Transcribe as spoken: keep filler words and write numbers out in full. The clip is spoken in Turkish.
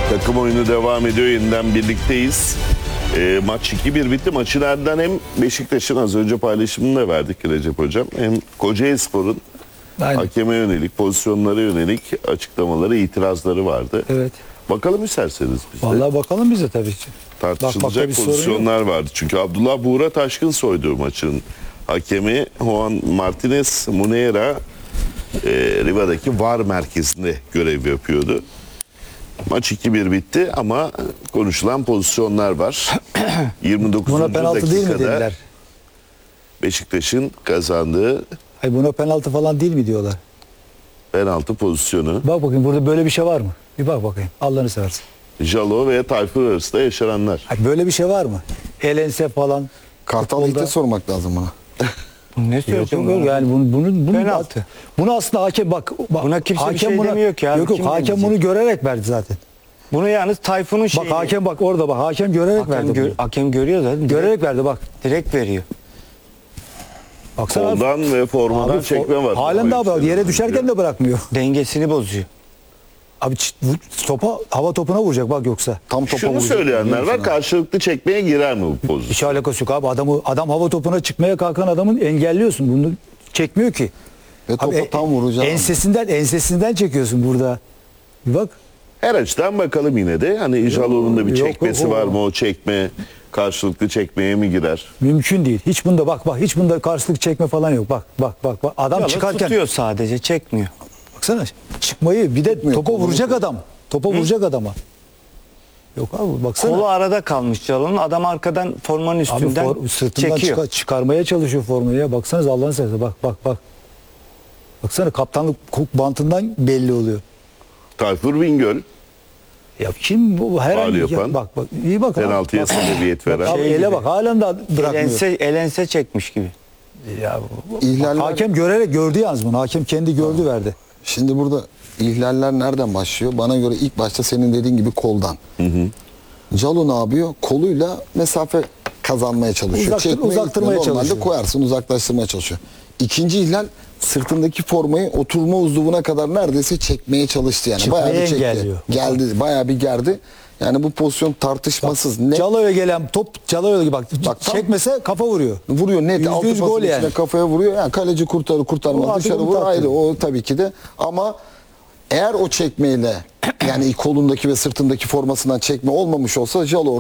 Takım oyunu devam ediyor. Yeniden birlikteyiz. E, maç iki bir bitti. Maçın ardından hem Beşiktaş'ın az önce paylaşımını da verdik Recep Hocam. Hem Kocaelispor'un hakeme yönelik, pozisyonlara yönelik açıklamaları, itirazları vardı. Evet. Bakalım isterseniz biz de. Vallahi bakalım bize tabii ki. Tartışılacak bak, pozisyonlar vardı. Çünkü Abdullah Buğra Taşkın soydu maçın hakemi. Juan Martinez Muneira e, Riva'daki V A R merkezinde görev yapıyordu. Maç iki bir bitti ama konuşulan pozisyonlar var. yirmi dokuzuncu Buna penaltı değil mi dakikada dediler? Beşiktaş'ın kazandığı Ay buna penaltı falan değil mi diyorlar. penaltı pozisyonu. Bak bakayım burada böyle bir şey var mı? Bir bak bakayım. Allah'ını seversen. Jalo ve Tayfur arasında yaşananlar. Ay böyle bir şey var mı? Elense falan. Kartal futbolda- Yiğit'e sormak lazım bana. Ne Yok, söyleyeceğim? yok, yani bunu, bunu, bunu Penaltı. Bunu aslında hakem bak, bak Buna kimse bir hakem şey demiyor ki abi, Yok yok kim hakem demeyecek? bunu görerek verdi zaten. Bunu yalnız Tayfun'un şeyi. Bak hakem bak orada bak hakem görerek hakem, verdi. gör- bunu. hakem görüyor zaten. Görerek verdi bak. Direkt veriyor. Baksana. Koldan ve formadan Abi, çekme var. Halen daha bak yere düşerken de bırakmıyor. Dengesini bozuyor. Abi ç- bu- topa hava topuna vuracak bak yoksa. Tam topa Şunu vuracak. söyleyenler var, Biliyorsun ha. karşılıklı çekmeye girer mi bu pozisyon? Hiç alakası yok abi. Adamı adam hava topuna çıkmaya kalkan adamın engelliyorsun. Bunu çekmiyor ki. Ve topa Abi, tam vuracak. Ensesinden ensesinden çekiyorsun burada. Bir bak. Her açıdan bakalım yine de. Hani Jalo'nun da bir Yok, çekmesi yok, o- var mı, o çekme karşılıklı çekmeye mi girer? Mümkün değil. Hiç bunda bak bak hiç bunda karşılık çekme falan yok. Bak bak bak bak. Adam Yalı çıkarken tutuyor sadece, çekmiyor. baksana çıkmayı bir de Tutmuyor, topa kolunu vuracak tutuyor. adam. Topa vuracak adama. Yok abi baksana. Kolu arada kalmış Çalı'nın. Adam arkadan formanın Abi üstünden for, sırtından çekiyor. çıkar- çıkarmaya çalışıyor formayı ya. Baksanıza Allah'ın seversen bak bak bak. Baksana kaptanlık bantından belli oluyor. Tayfur Bingöl Ya kim bu her Faul an- yapan, ya bak bak iyi bak. penaltıya bak, sebebiyet bak, veren. abi Şey ele gibi. bak halen daha bırakmıyor. Elense, elense çekmiş gibi. Ya, bu- İhlaller- hakem görerek gördü yalnız bunu. Hakem kendi gördü verdi. Şimdi burada ihlaller nereden başlıyor? Bana göre ilk başta senin dediğin gibi koldan. Calo ne yapıyor? Koluyla mesafe kazanmaya çalışıyor. Uzaktır- Çekmeye uzaktırmaya gitmiyor. Normalde çalışıyor. koyarsın, uzaklaştırmaya çalışıyor. İkinci ihlal sırtındaki formayı oturma uzvuna kadar neredeyse çekmeye çalıştı yani. Çıkmayı bayağı bir çekti. engelliyor. Geldi, bayağı bir gerdi. Yani bu pozisyon tartışmasız. Net Calo'ya gelen top Calo'ya gibi bak, Bak, tam- çekmese kafa vuruyor. vuruyor net. Yüzde Altı yüz pasın gol yani. içine kafaya vuruyor. Yani kaleci kurtarır O kurtarmaz artık dışarı onu vur taktı. ayrı. O tabii ki de ama eğer o çekmeyle yani kolundaki ve sırtındaki formasından çekme olmamış olsa Jalo